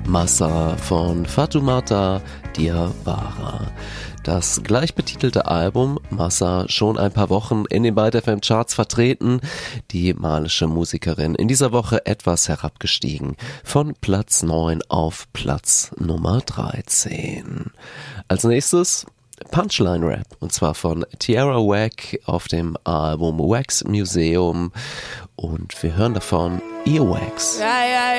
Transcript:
Massa von Fatoumata Diawara. Das gleich betitelte Album Massa schon ein paar Wochen in den Byte FM Charts vertreten. Die malische Musikerin in dieser Woche etwas herabgestiegen. Von Platz 9 auf Platz Nummer 13. Als nächstes Punchline Rap, und zwar von Tierra Whack auf dem Album Wax Museum, und wir hören davon Earwax.